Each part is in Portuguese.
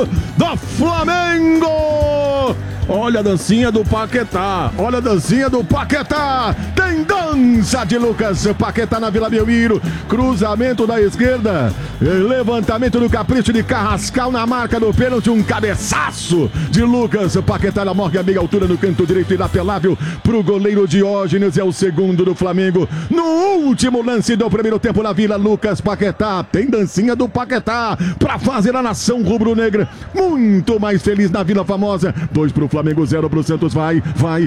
gol do Flamengo! Olha a dancinha do Paquetá, olha a dancinha do Paquetá, tem dança de Lucas Paquetá na Vila Belmiro, cruzamento da esquerda, levantamento do capricho de Carrascal na marca do pênalti, um cabeçaço de Lucas Paquetá na morgue a meia altura no canto direito, inapelável pro goleiro Diógenes, é o segundo do Flamengo, no último lance do primeiro tempo na Vila, Lucas Paquetá, tem dancinha do Paquetá, pra fazer a nação rubro-negra muito mais feliz na Vila Famosa, 2 pro Flamengo, 0 pro Santos, vai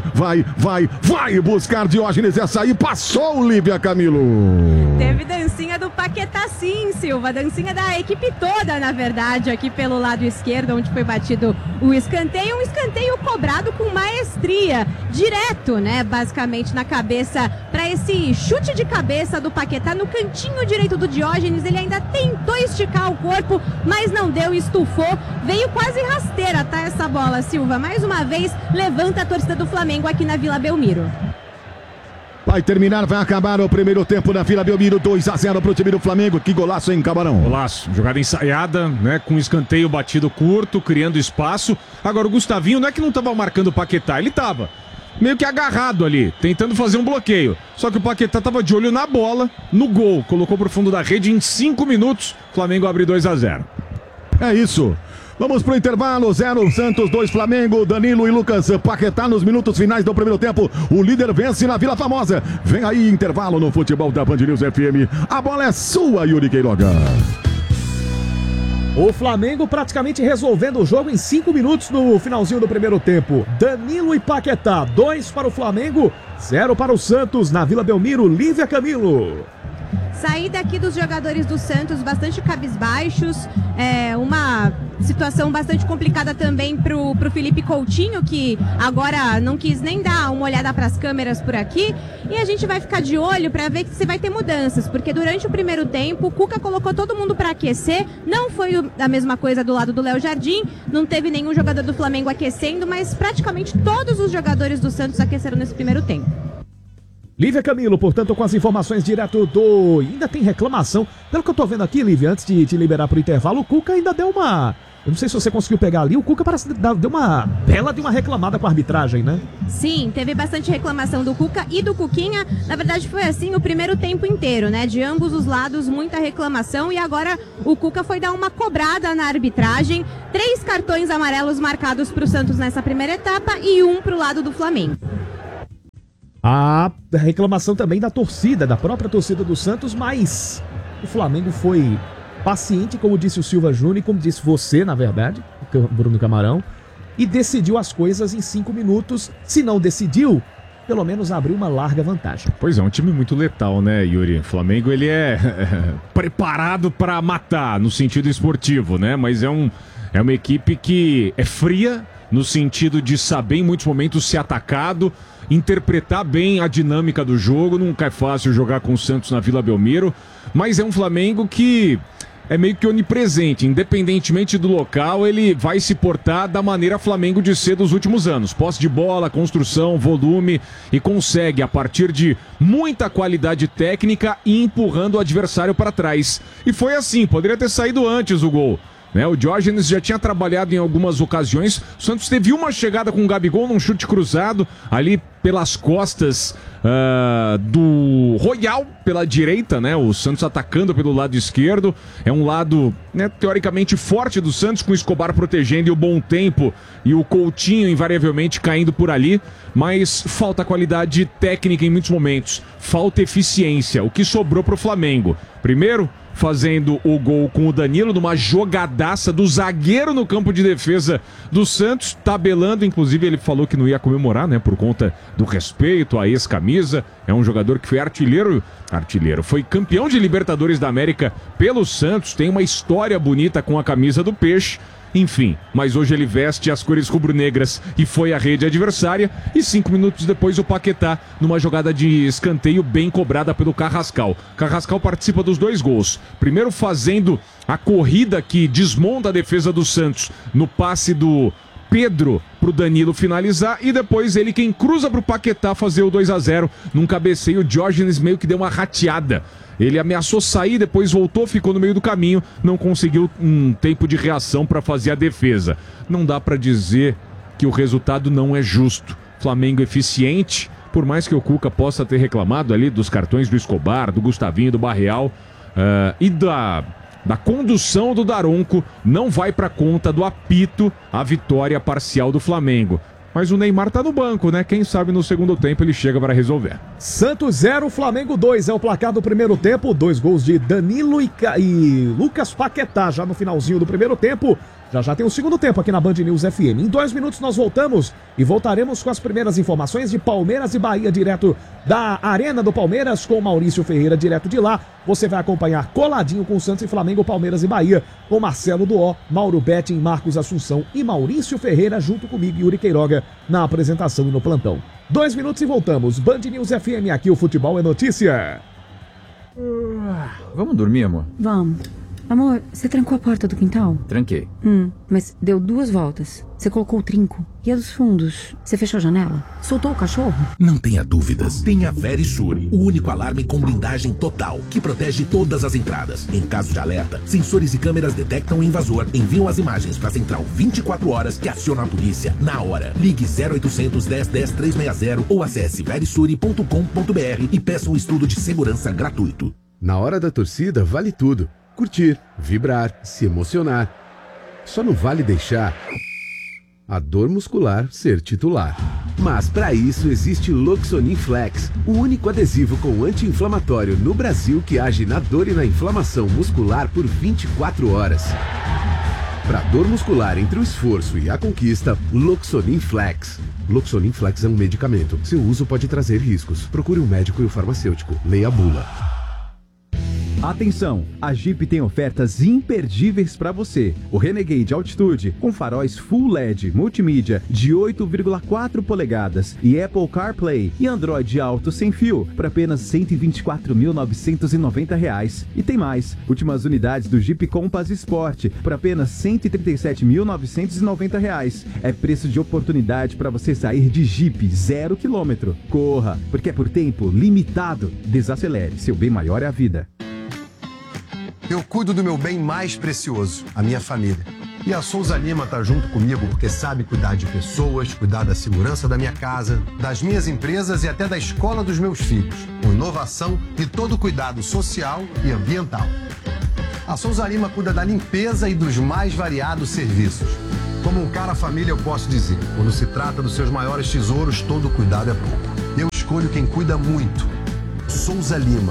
buscar Diógenes, essa aí passou, Lívia Camilo. Teve dancinha do Paquetá sim, Silva, dancinha da equipe toda, na verdade, aqui pelo lado esquerdo, onde foi batido o escanteio, um escanteio cobrado com maestria, direto, né, basicamente na cabeça, para esse chute de cabeça do Paquetá no cantinho direito do Diógenes, ele ainda tentou esticar o corpo, mas não deu, estufou, veio quase rasteira, tá, essa bola, Silva, mais uma vez, levanta a torcida do Flamengo aqui na Vila Belmiro. Vai terminar, vai acabar o primeiro tempo na Vila Belmiro, 2-0 pro time do Flamengo. Que golaço, hein, Camarão? Golaço, jogada ensaiada, né, com escanteio batido curto, criando espaço. Agora o Gustavinho não é que não tava marcando o Paquetá, ele tava meio que agarrado ali, tentando fazer um bloqueio. Só que o Paquetá tava de olho na bola, no gol, colocou pro fundo da rede em 5 minutos. O Flamengo abre 2-0. É isso. Vamos pro intervalo, 0 Santos, 2 Flamengo, Danilo e Lucas Paquetá nos minutos finais do primeiro tempo. O líder vence na Vila Famosa. Vem aí intervalo no futebol da Band News FM. A bola é sua, Yuri Queiroga. O Flamengo praticamente resolvendo o jogo em 5 minutos no finalzinho do primeiro tempo. Danilo e Paquetá, 2 para o Flamengo, 0 para o Santos na Vila Belmiro. Lívia Camilo. Saída aqui dos jogadores do Santos bastante cabisbaixos, uma situação bastante complicada também pro Felipe Coutinho, que agora não quis nem dar uma olhada para as câmeras por aqui, e a gente vai ficar de olho para ver se vai ter mudanças, porque durante o primeiro tempo o Cuca colocou todo mundo para aquecer, não foi a mesma coisa do lado do Léo Jardim, não teve nenhum jogador do Flamengo aquecendo, mas praticamente todos os jogadores do Santos aqueceram nesse primeiro tempo. Lívia Camilo, portanto, com as informações direto do... Ainda tem reclamação. Pelo que eu tô vendo aqui, Lívia, antes de te liberar pro intervalo, o Cuca ainda deu uma... Eu não sei se você conseguiu pegar ali, o Cuca parece que deu uma bela de uma reclamada com a arbitragem, né? Sim, teve bastante reclamação do Cuca e do Cuquinha. Na verdade foi assim o primeiro tempo inteiro, né? De ambos os lados, muita reclamação. E agora o Cuca foi dar uma cobrada na arbitragem. 3 cartões amarelos marcados pro Santos nessa primeira etapa e 1 pro lado do Flamengo. A reclamação também da torcida, da própria torcida do Santos, mas o Flamengo foi paciente, como disse o Silva Júnior, e como disse você, na verdade, o Bruno Camarão, e decidiu as coisas em 5 minutos. Se não decidiu, pelo menos abriu uma larga vantagem. Pois é, um time muito letal, né, Yuri? O Flamengo, ele é preparado para matar, no sentido esportivo, né? Mas é uma equipe que é fria, no sentido de saber em muitos momentos ser atacado, interpretar bem a dinâmica do jogo. Nunca é fácil jogar com o Santos na Vila Belmiro, mas é um Flamengo que é meio que onipresente, independentemente do local, ele vai se portar da maneira Flamengo de ser dos últimos anos. Posse de bola, construção, volume, e consegue, a partir de muita qualidade técnica, ir empurrando o adversário para trás. E foi assim, poderia ter saído antes o gol, né? O Diógenes já tinha trabalhado em algumas ocasiões. O Santos teve uma chegada com o Gabigol num chute cruzado ali pelas costas do Royal pela direita, né? O Santos atacando pelo lado esquerdo. É um lado, né, teoricamente forte do Santos, com o Escobar protegendo e o Bom Tempo e o Coutinho invariavelmente caindo por ali. Mas falta qualidade técnica em muitos momentos, falta eficiência. O que sobrou pro Flamengo? Primeiro, fazendo o gol com o Danilo, numa jogadaça do zagueiro no campo de defesa do Santos, tabelando, inclusive ele falou que não ia comemorar, né, por conta do respeito à ex-camisa. É um jogador que foi artilheiro, foi campeão de Libertadores da América pelo Santos, tem uma história bonita com a camisa do Peixe. Enfim, mas hoje ele veste as cores rubro-negras e foi à rede adversária. E 5 minutos depois o Paquetá, numa jogada de escanteio bem cobrada pelo Carrascal. Carrascal participa dos 2 gols. Primeiro fazendo a corrida que desmonta a defesa do Santos no passe do Pedro pro Danilo finalizar, e depois ele quem cruza pro Paquetá fazer o 2-0 num cabeceio. O Diógenes meio que deu uma rateada. Ele ameaçou sair, depois voltou, ficou no meio do caminho, não conseguiu um tempo de reação para fazer a defesa. Não dá para dizer que o resultado não é justo. Flamengo eficiente, por mais que o Cuca possa ter reclamado ali dos cartões do Escobar, do Gustavinho, do Barreal e da condução do Daronco, não vai para conta do apito a vitória parcial do Flamengo. Mas o Neymar tá no banco, né? Quem sabe no segundo tempo ele chega para resolver. Santos 0, Flamengo 2 é o placar do primeiro tempo. 2 gols de Danilo e Lucas Paquetá já no finalzinho do primeiro tempo. Já tem o segundo tempo aqui na Band News FM. Em 2 minutos nós voltamos e voltaremos com as primeiras informações de Palmeiras e Bahia, direto da Arena do Palmeiras, com Maurício Ferreira, direto de lá. Você vai acompanhar coladinho com Santos e Flamengo, Palmeiras e Bahia, com Marcelo Duó, Mauro Betting, Marcos Assunção e Maurício Ferreira, junto comigo, Yuri Queiroga, na apresentação e no plantão. 2 minutos e voltamos. Band News FM, aqui o futebol é notícia. Vamos dormir, amor? Vamos. Amor, você trancou a porta do quintal? Tranquei. Mas deu 2 voltas. Você colocou o trinco. E a dos fundos? Você fechou a janela? Soltou o cachorro? Não tenha dúvidas. Tenha Verisure, o único alarme com blindagem total, que protege todas as entradas. Em caso de alerta, sensores e câmeras detectam o invasor, enviam as imagens para a central 24 horas que aciona a polícia na hora. Ligue 0800 10 10 360 ou acesse verisure.com.br e peça um estudo de segurança gratuito. Na hora da torcida vale tudo. Curtir, vibrar, se emocionar. Só não vale deixar a dor muscular ser titular. Mas para isso existe Loxonin Flex, o único adesivo com anti-inflamatório no Brasil que age na dor e na inflamação muscular por 24 horas. Para dor muscular entre o esforço e a conquista, Loxonin Flex. Loxonin Flex é um medicamento. Seu uso pode trazer riscos. Procure um médico e o farmacêutico. Leia a bula. Atenção, a Jeep tem ofertas imperdíveis para você. O Renegade Altitude com faróis Full LED multimídia de 8,4 polegadas e Apple CarPlay e Android Auto sem fio por apenas R$ 124.990. E tem mais, últimas unidades do Jeep Compass Sport por apenas R$ 137.990. É preço de oportunidade para você sair de Jeep 0 km. Corra, porque é por tempo limitado. Desacelere, seu bem maior é a vida. Eu cuido do meu bem mais precioso, a minha família. E a Souza Lima tá junto comigo porque sabe cuidar de pessoas, cuidar da segurança da minha casa, das minhas empresas e até da escola dos meus filhos, com inovação e todo cuidado social e ambiental. A Souza Lima cuida da limpeza e dos mais variados serviços. Como um cara família eu posso dizer, quando se trata dos seus maiores tesouros, todo cuidado é pouco. Eu escolho quem cuida muito. Souza Lima.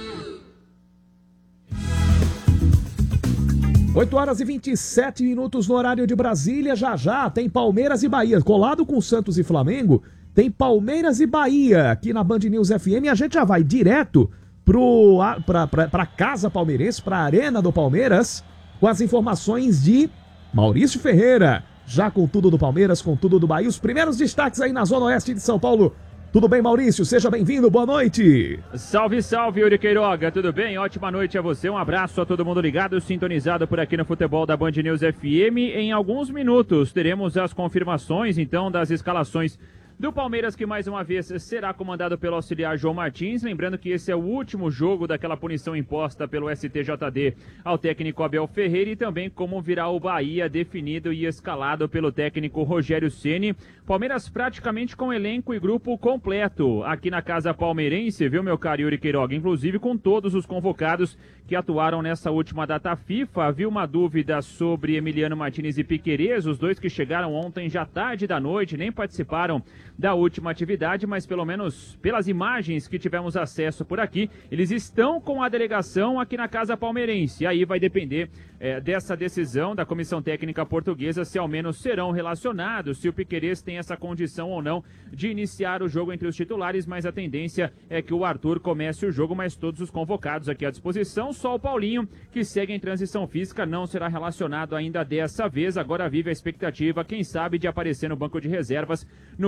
8 horas e 27 minutos no horário de Brasília. Já tem Palmeiras e Bahia. Colado com Santos e Flamengo, tem Palmeiras e Bahia aqui na Band News FM. A gente já vai direto pra casa palmeirense, pra Arena do Palmeiras, com as informações de Maurício Ferreira. Já com tudo do Palmeiras, com tudo do Bahia. Os primeiros destaques aí na Zona Oeste de São Paulo. Tudo bem, Maurício? Seja bem-vindo, boa noite. Salve, salve, Yuri Queiroga, tudo bem? Ótima noite a você, um abraço a todo mundo ligado, sintonizado por aqui no Futebol da Band News FM. Em alguns minutos teremos as confirmações, então, das escalações do Palmeiras, que mais uma vez será comandado pelo auxiliar João Martins. Lembrando que esse é o último jogo daquela punição imposta pelo STJD ao técnico Abel Ferreira, e também como virá o Bahia, definido e escalado pelo técnico Rogério Ceni. Palmeiras praticamente com elenco e grupo completo aqui na casa palmeirense, viu, meu caro Yuri Queiroga? Inclusive com todos os convocados que atuaram nessa última data FIFA. Havia uma dúvida sobre Emiliano Martinez e Piquerez, os dois que chegaram ontem já tarde da noite, nem participaram da última atividade, mas pelo menos pelas imagens que tivemos acesso por aqui, eles estão com a delegação aqui na casa palmeirense. E aí vai depender dessa decisão da comissão técnica portuguesa, se ao menos serão relacionados, se o Piquerez tem essa condição ou não de iniciar o jogo entre os titulares, mas a tendência é que o Arthur comece o jogo, mas todos os convocados aqui à disposição. Só o Paulinho, que segue em transição física, não será relacionado ainda dessa vez. Agora vive a expectativa, quem sabe, de aparecer no banco de reservas no Clássico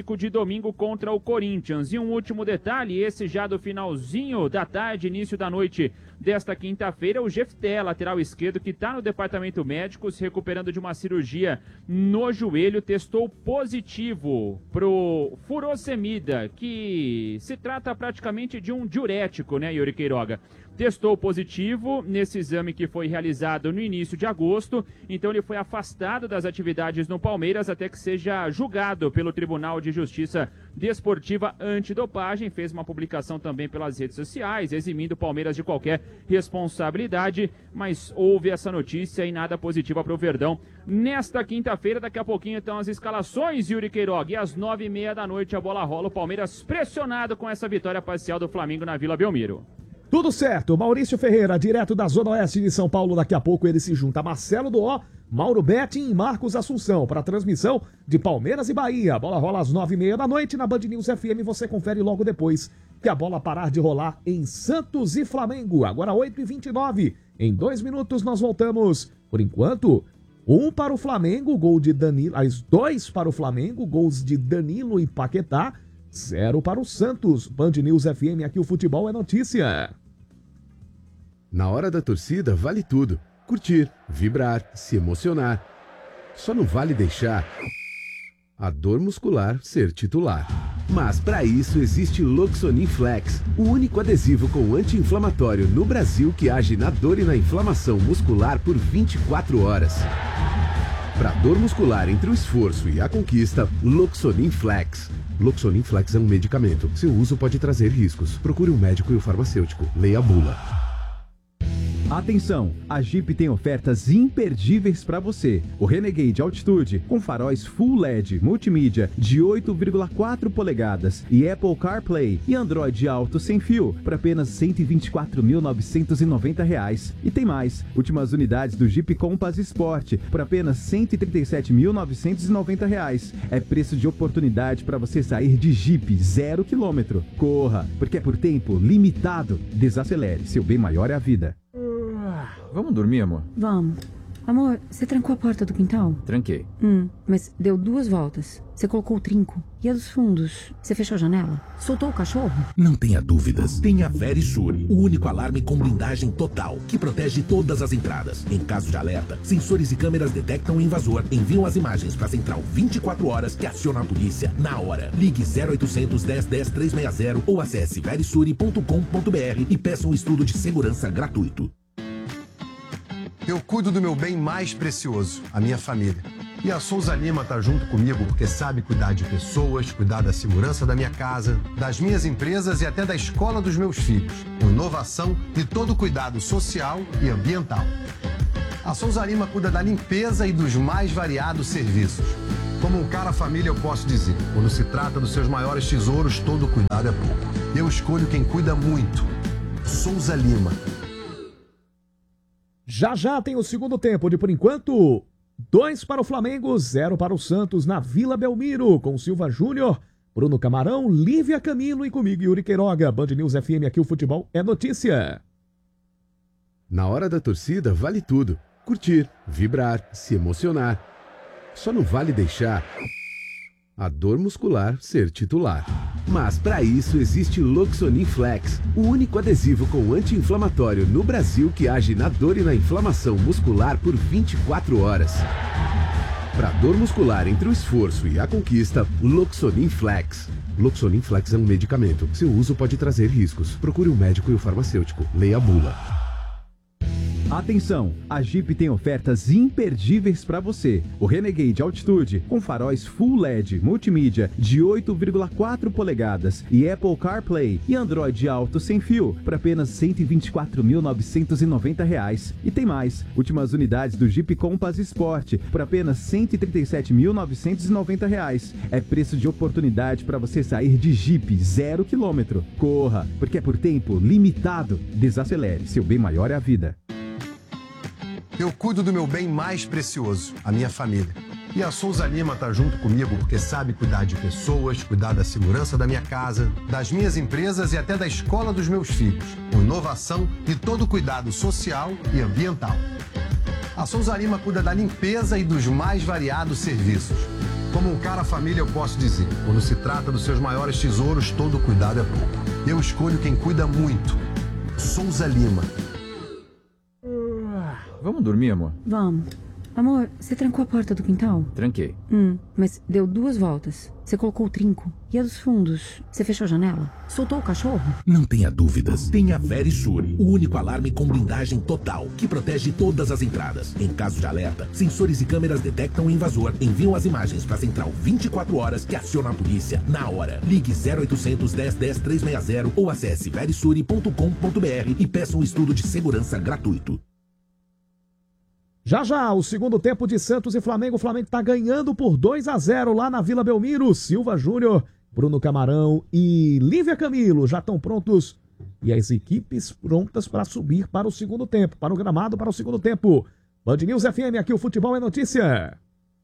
clássico de domingo contra o Corinthians. E um último detalhe, esse já do finalzinho da tarde, início da noite desta quinta-feira, o Jefté, lateral esquerdo, que está no departamento médico, se recuperando de uma cirurgia no joelho, testou positivo pro furosemida, que se trata praticamente de um diurético, né, Yuri Queiroga? Testou positivo nesse exame que foi realizado no início de agosto, então ele foi afastado das atividades no Palmeiras até que seja julgado pelo Tribunal de Justiça Desportiva Antidopagem. Fez uma publicação também pelas redes sociais, eximindo o Palmeiras de qualquer responsabilidade, mas houve essa notícia e nada positiva para o Verdão. Nesta quinta-feira, daqui a pouquinho, então, as escalações, Yuri Queiroga, e às 9h30 da noite a bola rola, o Palmeiras pressionado com essa vitória parcial do Flamengo na Vila Belmiro. Tudo certo, Maurício Ferreira, direto da Zona Oeste de São Paulo. Daqui a pouco ele se junta a Marcelo Doó, Mauro Betting e Marcos Assunção para a transmissão de Palmeiras e Bahia. A bola rola às 9h30 da noite na Band News FM. Você confere logo depois que a bola parar de rolar em Santos e Flamengo. Agora 8h29. Em 2 minutos nós voltamos. Por enquanto, 1 para o Flamengo, gol de Danilo. 2 para o Flamengo, gols de Danilo e Paquetá. 0 para o Santos. Band News FM, aqui o futebol é notícia. Na hora da torcida, vale tudo. Curtir, vibrar, se emocionar. Só não vale deixar a dor muscular ser titular. Mas para isso existe Loxonin Flex, o único adesivo com anti-inflamatório no Brasil que age na dor e na inflamação muscular por 24 horas. Para dor muscular entre o esforço e a conquista, Loxonin Flex. Loxonin Flex é um medicamento. Seu uso pode trazer riscos. Procure um médico e o farmacêutico. Leia a bula. Atenção, a Jeep tem ofertas imperdíveis para você. O Renegade Altitude, com faróis Full LED, multimídia de 8,4 polegadas e Apple CarPlay e Android Auto sem fio, por apenas R$ 124.990. E tem mais, últimas unidades do Jeep Compass Sport, por apenas R$ 137.990. É preço de oportunidade para você sair de Jeep 0 km. Corra, porque é por tempo limitado. Desacelere, seu bem maior é a vida. Vamos dormir, amor? Vamos. Amor, você trancou a porta do quintal? Tranquei. Mas deu 2 voltas. Você colocou o trinco. E a dos fundos? Você fechou a janela? Soltou o cachorro? Não tenha dúvidas. Tenha Verisure, o único alarme com blindagem total, que protege todas as entradas. Em caso de alerta, sensores e câmeras detectam o invasor, enviam as imagens para a central 24 horas que aciona a polícia na hora. Ligue 0800 10 10 360 ou acesse verisure.com.br e peça um estudo de segurança gratuito. Eu cuido do meu bem mais precioso, a minha família. E a Souza Lima tá junto comigo porque sabe cuidar de pessoas, cuidar da segurança da minha casa, das minhas empresas e até da escola dos meus filhos. Com inovação e todo cuidado social e ambiental. A Souza Lima cuida da limpeza e dos mais variados serviços. Como um cara família eu posso dizer, quando se trata dos seus maiores tesouros, todo cuidado é pouco. Eu escolho quem cuida muito. Souza Lima. Já já tem o segundo tempo de, por enquanto, 2 para o Flamengo, 0 para o Santos na Vila Belmiro, com Silva Júnior, Bruno Camarão, Lívia Camilo e comigo, Yuri Queiroga. Band News FM, aqui o futebol é notícia. Na hora da torcida, vale tudo. Curtir, vibrar, se emocionar. Só não vale deixar a dor muscular ser titular. Mas para isso existe Loxonin Flex, o único adesivo com anti-inflamatório no Brasil que age na dor e na inflamação muscular por 24 horas. Para dor muscular entre o esforço e a conquista, Loxonin Flex. Loxonin Flex é um medicamento. Seu uso pode trazer riscos. Procure um médico e o farmacêutico. Leia a bula. Atenção, a Jeep tem ofertas imperdíveis para você. O Renegade Altitude, com faróis Full LED, multimídia de 8,4 polegadas e Apple CarPlay e Android Auto sem fio, por apenas R$ 124.990. E tem mais, últimas unidades do Jeep Compass Sport, por apenas R$ 137.990. É preço de oportunidade para você sair de Jeep 0 km. Corra, porque é por tempo limitado. Desacelere, seu bem maior é a vida. Eu cuido do meu bem mais precioso, a minha família. E a Souza Lima tá junto comigo porque sabe cuidar de pessoas, cuidar da segurança da minha casa, das minhas empresas e até da escola dos meus filhos. Com inovação e todo cuidado social e ambiental. A Souza Lima cuida da limpeza e dos mais variados serviços. Como um cara família, eu posso dizer, quando se trata dos seus maiores tesouros, todo cuidado é pouco. Eu escolho quem cuida muito. Souza Lima. Vamos dormir, amor? Vamos. Amor, você trancou a porta do quintal? Tranquei. Mas deu 2 voltas. Você colocou o trinco. E a dos fundos? Você fechou a janela? Soltou o cachorro? Não tenha dúvidas. Tenha Verisure, o único alarme com blindagem total, que protege todas as entradas. Em caso de alerta, sensores e câmeras detectam o invasor, enviam as imagens para a central 24 horas que aciona a polícia na hora. Ligue 0800 10 10 360 ou acesse verisure.com.br e peça um estudo de segurança gratuito. Já, o segundo tempo de Santos e Flamengo. O Flamengo tá ganhando por 2-0 lá na Vila Belmiro. Silva Júnior, Bruno Camarão e Lívia Camilo já estão prontos. E as equipes prontas para subir para o segundo tempo, para o gramado para o segundo tempo. Band News FM, aqui o futebol é notícia.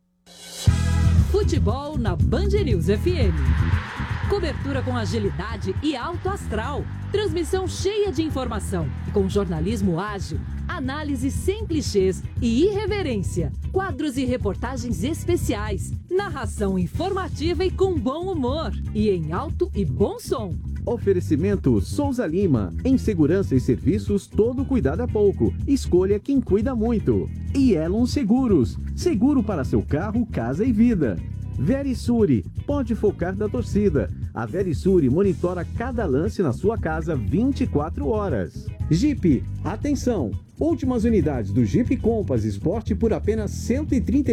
Futebol na Band News FM. Cobertura com agilidade e alto astral. Transmissão cheia de informação e com jornalismo ágil. Análise sem clichês e irreverência. Quadros e reportagens especiais. Narração informativa e com bom humor. E em alto e bom som. Oferecimento Souza Lima. Em segurança e serviços, todo cuidado é pouco. Escolha quem cuida muito. E Elon Seguros. Seguro para seu carro, casa e vida. Verisure, pode focar da torcida. A Verisure monitora cada lance na sua casa 24 horas. Jeep, atenção! Últimas unidades do Jeep Compass Sport por apenas R$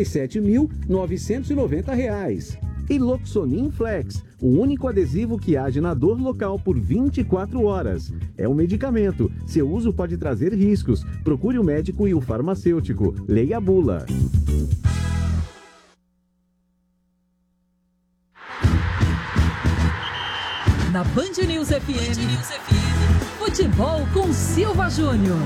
137.990. E Loxonin Flex, o único adesivo que age na dor local por 24 horas. É um medicamento. Seu uso pode trazer riscos. Procure o médico e o farmacêutico. Leia a bula. Na Band News FM, futebol com Silva Júnior.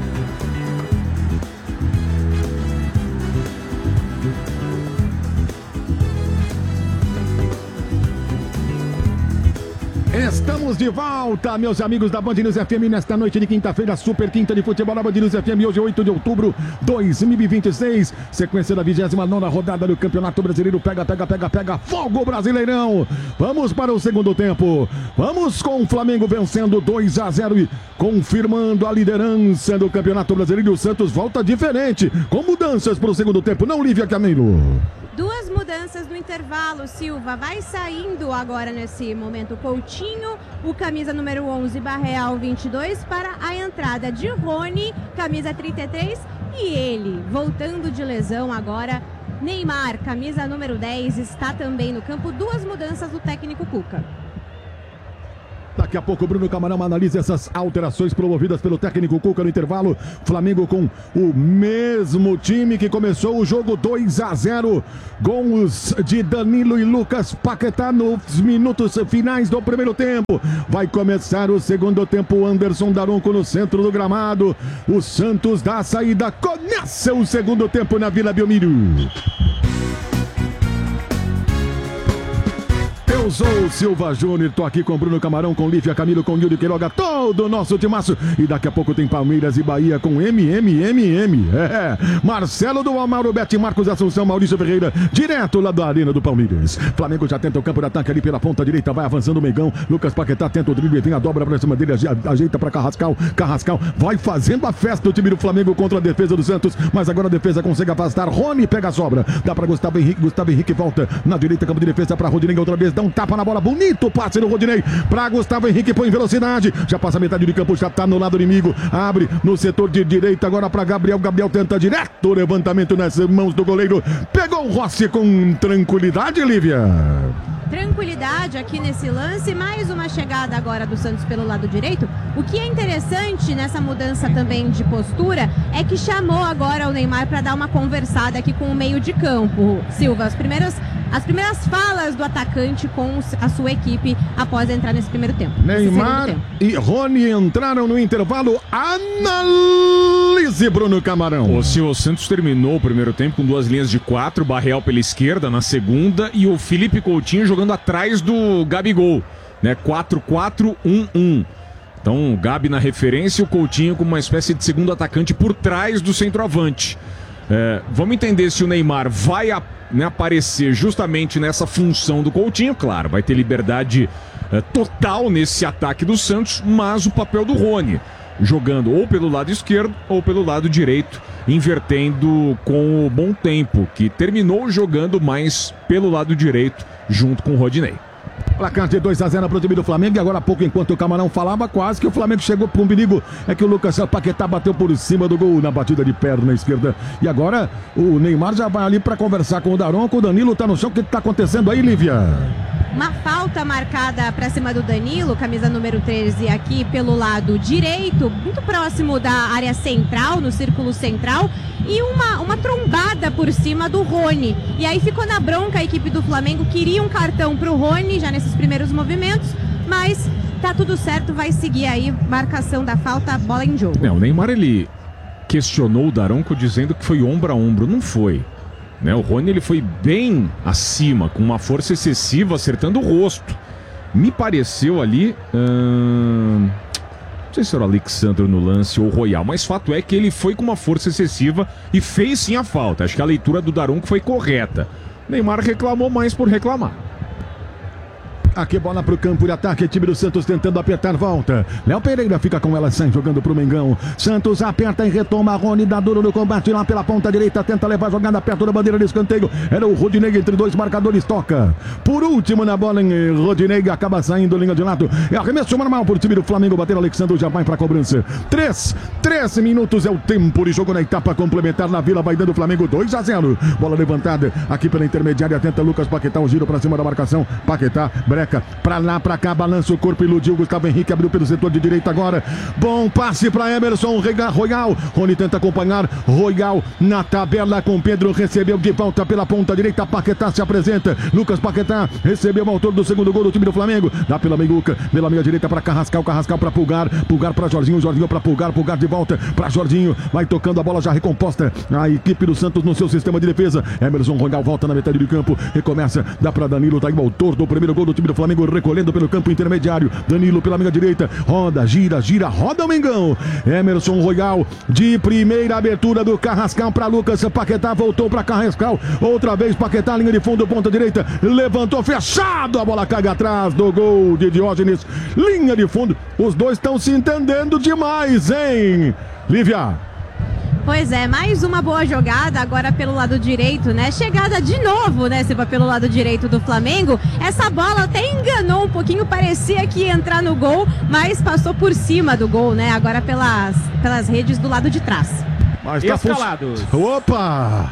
Estamos de volta, meus amigos da Band News FM, nesta noite de quinta-feira, super quinta de futebol da Band News FM, hoje 8 de outubro de 2026, sequência da 29ª rodada do Campeonato Brasileiro, pega, fogo Brasileirão, vamos para o segundo tempo, vamos com o Flamengo vencendo 2-0 e confirmando a liderança do Campeonato Brasileiro, o Santos volta diferente, com mudanças para o segundo tempo, não, Lívia Camilo? 2 mudanças no intervalo, Silva vai saindo agora nesse momento Coutinho, o camisa número 11, Barreal 22, para a entrada de Rony, camisa 33, e ele, voltando de lesão agora, Neymar, camisa número 10, está também no campo, 2 mudanças do técnico Cuca. Daqui a pouco o Bruno Camarão analisa essas alterações promovidas pelo técnico Cuca no intervalo. Flamengo com o mesmo time que começou o jogo 2-0. Gols de Danilo e Lucas Paquetá nos minutos finais do primeiro tempo. Vai começar o segundo tempo. Anderson Daronco no centro do gramado. O Santos dá a saída. Começa o segundo tempo na Vila Belmiro. Eu sou o Silva Júnior, tô aqui com o Bruno Camarão, com Lívia Camilo, com Yuri Queiroga, todo o nosso timaço. E daqui a pouco tem Palmeiras e Bahia com MMMM. Marcelo do Amauro, Bete, Marcos Assunção, Maurício Ferreira, direto lá da Arena do Palmeiras. Flamengo já tenta o campo de ataque ali pela ponta direita, vai avançando o Mengão. Lucas Paquetá tenta o drible, vem a dobra pra cima dele, ajeita pra Carrascal. Carrascal vai fazendo a festa o time do Flamengo contra a defesa do Santos, mas agora a defesa consegue afastar. Rony pega a sobra, dá pra Gustavo Henrique volta na direita, campo de defesa pra Rodinei outra vez, dá um tapa na bola, bonito passe do Rodinei para Gustavo Henrique, põe em velocidade, já passa a metade de campo, já tá no lado inimigo, abre no setor de direita agora para Gabriel tenta direto o levantamento nas mãos do goleiro, pegou o Rossi com tranquilidade, Lívia. Tranquilidade aqui nesse lance, mais uma chegada agora do Santos pelo lado direito. O que é interessante nessa mudança também de postura é que chamou agora o Neymar para dar uma conversada aqui com o meio de campo. Silva, as primeiras falas do atacante com a sua equipe após entrar nesse primeiro tempo. Neymar e Rony entraram no intervalo. Analise, Bruno Camarão. O Santos terminou o primeiro tempo com 2 linhas de 4, Barreal pela esquerda na segunda e o Felipe Coutinho jogando atrás do Gabigol, né? 4-4-1-1. Então o Gabi na referência e o Coutinho como uma espécie de segundo atacante por trás do centroavante. Vamos entender se o Neymar vai aparecer justamente nessa função do Coutinho. Claro, vai ter liberdade total nesse ataque do Santos, mas o papel do Rony, jogando ou pelo lado esquerdo ou pelo lado direito, invertendo com o Bom Tempo, que terminou jogando mais pelo lado direito junto com o Rodinei. Placar de 2-0 para o time do Flamengo. E agora há pouco, enquanto o Camarão falava, quase que o Flamengo chegou para um perigo. É que o Lucas Paquetá bateu por cima do gol na batida de perna esquerda. E agora o Neymar já vai ali para conversar com o Daronco. O Danilo tá no chão. O que está acontecendo aí, Lívia? Uma falta marcada para cima do Danilo, camisa número 13, aqui pelo lado direito, muito próximo da área central, no círculo central, e uma trombada por cima do Rony. E aí ficou na bronca a equipe do Flamengo, queria um cartão para o Rony já nesses primeiros movimentos, mas tá tudo certo, vai seguir aí, marcação da falta, bola em jogo. O Neymar, ele questionou o Daronco dizendo que foi ombro a ombro, não foi. O Rony, ele foi bem acima, com uma força excessiva, acertando o rosto. Me pareceu ali... não sei se era o Alexandre no lance ou o Royal, mas fato é que ele foi com uma força excessiva e fez sim a falta. Acho que a leitura do Daronco foi correta. Neymar reclamou mais por reclamar. Aqui bola pro campo de ataque, time do Santos tentando apertar, volta. Léo Pereira fica com ela, sai jogando pro Mengão. Santos aperta e retoma, Rony dá duro no combate lá pela ponta direita, tenta levar a jogada perto da bandeira de escanteio. Era o Rodinei entre dois marcadores, toca. Por último na bola, Rodinei acaba saindo, linha de lado. É arremesso normal pro time do Flamengo, bater Alexandre, já vai pra cobrança. 3 minutos é o tempo de jogo na etapa complementar na Vila, vai dando o Flamengo 2-0. Bola levantada aqui pela intermediária, tenta Lucas Paquetá, um giro pra cima da marcação. Paquetá, breca, pra lá, pra cá, balança o corpo, iludiu Gustavo Henrique, abriu pelo setor de direita agora. Bom passe pra Emerson Royal. Rony tenta acompanhar, Royal na tabela com Pedro, recebeu de volta pela ponta direita, Paquetá se apresenta. Lucas Paquetá recebeu o autor do segundo gol do time do Flamengo. Dá pela meiguca, pela meia direita pra Carrascal pra Pulgar pra Jorginho pra Pulgar de volta pra Jorginho. Vai tocando a bola já recomposta. A equipe do Santos no seu sistema de defesa. Emerson Royal volta na metade do campo, recomeça, dá pra Danilo, tá aí o autor do primeiro gol do time do Flamengo, recolhendo pelo campo intermediário. Danilo pela meia direita, roda, gira, roda o Mengão. Emerson Royal de primeira abertura do Carrascal para Lucas Paquetá, voltou para Carrascal, outra vez Paquetá, linha de fundo, ponta direita, levantou, fechado, a bola cai atrás do gol de Diógenes, linha de fundo. Os dois estão se entendendo demais, hein, Lívia? Pois é, mais uma boa jogada agora pelo lado direito, né? Chegada de novo, né, Silva, pelo lado direito do Flamengo. Essa bola até enganou um pouquinho, parecia que ia entrar no gol, mas passou por cima do gol, né? Agora pelas redes do lado de trás. Mas tá escalados. Opa!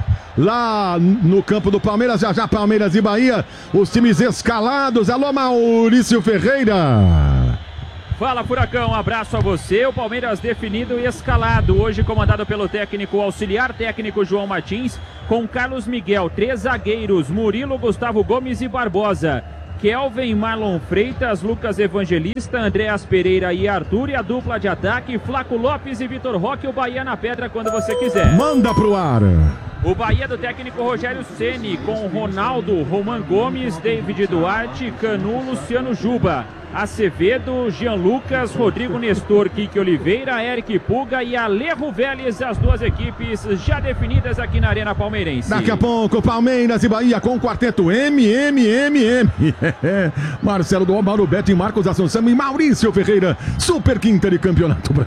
Lá no campo do Palmeiras, já Palmeiras e Bahia, os times escalados. Alô, Maurício Ferreira. Fala, Furacão, abraço a você. O Palmeiras definido e escalado, hoje comandado pelo técnico auxiliar, técnico João Martins, com Carlos Miguel, 3 zagueiros, Murilo, Gustavo Gomes e Barbosa, Kelvin, Marlon Freitas, Lucas Evangelista, Andréas Pereira e Arthur, e a dupla de ataque, Flaco Lopes e Vitor Roque. O Bahia na pedra quando você quiser. Manda pro ar. O Bahia do técnico Rogério Ceni, com Ronaldo, Roman Gomes, David Duarte, Canu, Luciano Juba, Acevedo, Jean Lucas, Rodrigo Nestor, Kike Oliveira, Eric Puga e Alejo Vélez, as duas equipes já definidas aqui na Arena Palmeirense. Daqui a pouco, Palmeiras e Bahia com o quarteto MMMM. Marcelo do Mauro, Beto e Marcos Assunção e Maurício Ferreira, super quinta de campeonato.